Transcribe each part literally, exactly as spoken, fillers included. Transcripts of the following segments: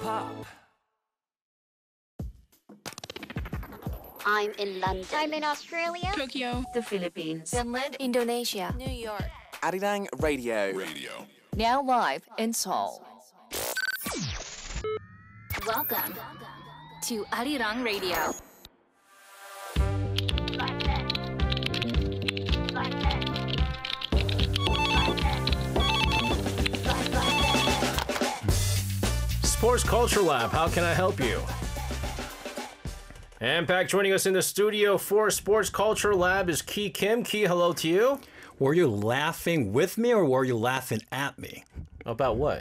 Pop. I'm in London. I'm in Australia. Tokyo. The Philippines. Finland. Indonesia. New York. Arirang Radio. Radio. Now live in Seoul. Welcome to Arirang Radio. Sports Culture Lab, how can I help you? And back joining us in the studio for Sports Culture Lab is Ki Kim. Ki, hello to you. Were you laughing with me or were you laughing at me? About what?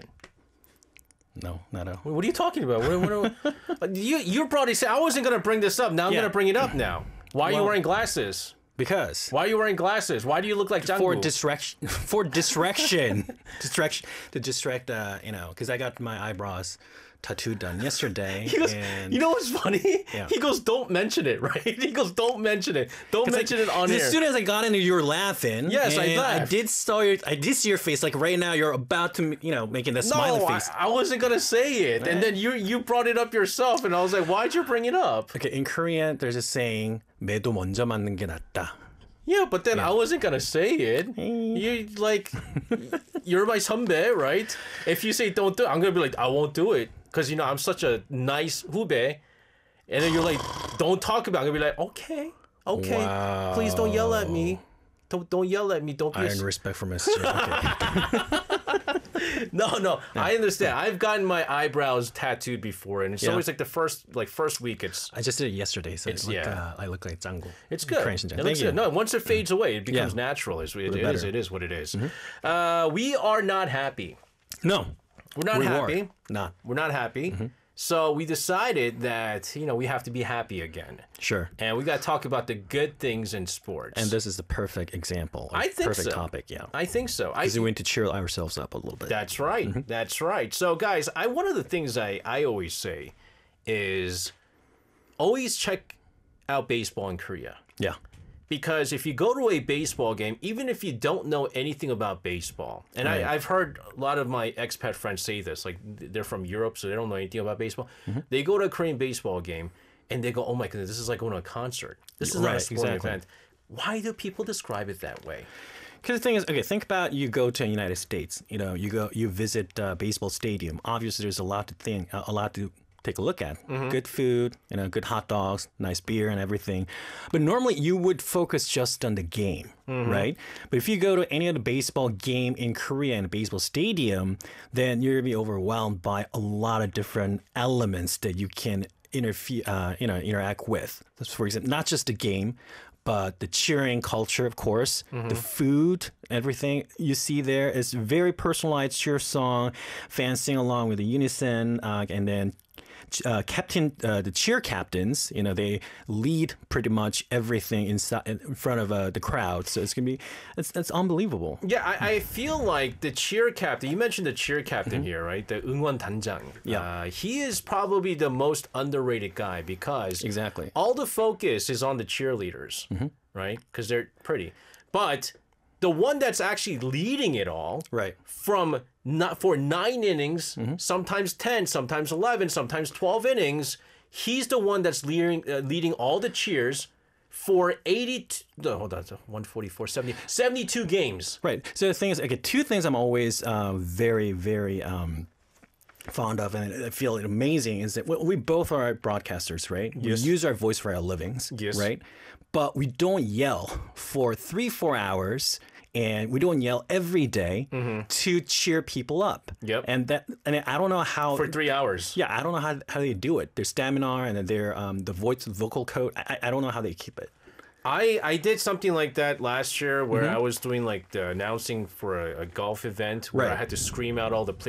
No, not a. What are you talking about? What, what, you you probably said I wasn't going to bring this up. Now I'm Yeah. going to bring it up now. Why are Well- you wearing glasses? Because Why are you wearing glasses? Why do you look like Janggu? for distraction, for distraction, distraction to distract. Uh, you know, because I got my eyebrows tattooed done yesterday. He goes, and you know what's funny? Yeah. He goes, don't mention it, right? He goes, don't mention it. Don't mention it on as air. soon as I got into, you were laughing. Yes, I and I laughed. did saw your, I did see your face. Like right now, you're about to, you know, making the smiley no, face. I, I wasn't gonna say it, and then you you brought it up yourself, and I was like, why'd you bring it up? Okay, in Korean, there's a saying, 매도 먼저 맞는 게 낫다. Yeah, but then I wasn't gonna say it. You like, you're my 선배, right? If you say don't do it, I'm gonna be like, I won't do it, because you know I'm such a nice 후배, and then you're like, don't talk about it. I'm gonna be like, okay, okay, Wow. please don't yell at me. Don't don't yell at me. Don't be. a Iron s- respect for Mister Okay. No, no, I understand. I've gotten my eyebrows tattooed before, and it's Yeah. always like the first like first week. It's I just did it yesterday, so It's- it looked, yeah. uh, I look like Janggu. It's good. Korean It Shinjan. looks Thank you. good. No, once it fades away, it becomes Yeah. natural. It's, it, bit it is. better. It is what it is. Uh, we are not happy. No, We're not we happy. were not. We're not happy. So we decided that you know we have to be happy again, Sure. and we got to talk about the good things in sports. And this is the perfect example. Of I think perfect so. topic, yeah. I think so. I Because we need to cheer ourselves up a little bit. That's right. Mm-hmm. That's right. So, guys, I one of the things I, I always say is always check out baseball in Korea. Yeah. Because if you go to a baseball game, even if you don't know anything about baseball, and Right. I, I've heard a lot of my expat friends say this, like they're from Europe, so they don't know anything about baseball. Mm-hmm. They go to a Korean baseball game and they go, oh my goodness, this is like going to a concert. This is not a Right, sporting exactly. event. Why do people describe it that way? Because the thing is, okay, think about you go to the United States. You know, you go, you visit uh, baseball stadium. Obviously, there's a lot to think, a lot to take a look at. Mm-hmm. Good food, you know, good hot dogs, nice beer, and everything. But normally, you would focus just on the game, Mm-hmm. right? But if you go to any other baseball game in Korea in a baseball stadium, then you're gonna be overwhelmed by a lot of different elements that you can interfere, uh, you know, interact with. For example, not just the game, but the cheering culture, of course, the food, everything you see there is very personalized cheer song. Fans sing along with the unison, uh, and then uh, captain, uh, the cheer captains, you know, they lead pretty much everything inside in front of uh, the crowd. So it's gonna be, it's, it's unbelievable. Yeah, I, I feel like the cheer captain, you mentioned the cheer captain here, right? The 응원 단장. Mm-hmm. Yeah. Uh, he is probably the most underrated guy because Exactly. all the focus is on the cheerleaders, Mm-hmm. right? Because they're pretty. But the one that's actually leading it all Right. from not for nine innings, Mm-hmm. sometimes sometimes ten, sometimes eleven, sometimes twelve innings, he's the one that's leading, uh, leading all the cheers for eighty, no, hold on, one forty-four, seventy, seventy-two games. Right. So the thing is, okay, two things I'm always uh, very, very um, fond of, and I feel amazing is that we, we both are broadcasters, right? Yes. We use our voice for our livings, Yes. right? But we don't yell for three, four hours. And we don't yell every day to cheer people up. Mm-hmm. Yep. And that, and I don't know how. For three hours. Yeah, I don't know how how they do it. Their stamina and their um the voice vocal code. I I don't know how they keep it. I, I did something like that last year where Mm-hmm. I was doing like the announcing for a, a golf event where I Right. had to scream out all the